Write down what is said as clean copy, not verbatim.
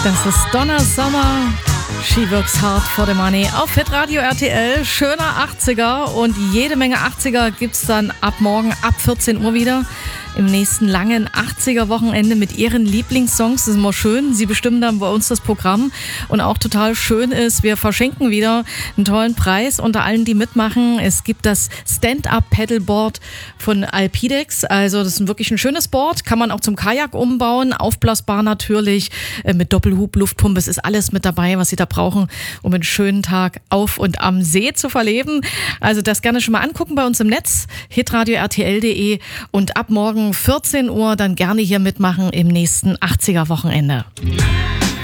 Das ist Donna Summer. She works hard for the money. Auf Hitradio RTL. Schöner 80er. Und jede Menge 80er gibt's dann ab morgen, ab 14 Uhr wieder. Im nächsten langen 80er-Wochenende mit ihren Lieblingssongs. Das ist immer schön. Sie bestimmen dann bei uns das Programm. Und auch total schön ist, wir verschenken wieder einen tollen Preis unter allen, die mitmachen. Es gibt das Stand-Up-Paddleboard von Alpidex. Also das ist wirklich ein schönes Board. Kann man auch zum Kajak umbauen. Aufblasbar natürlich. Mit Doppelhub, Luftpumpe. Es ist alles mit dabei, was Sie da brauchen, um einen schönen Tag auf und am See zu verleben. Also das gerne schon mal angucken bei uns im Netz. hitradio-rtl.de. Und ab morgen 14 Uhr dann gerne hier mitmachen im nächsten 80er-Wochenende.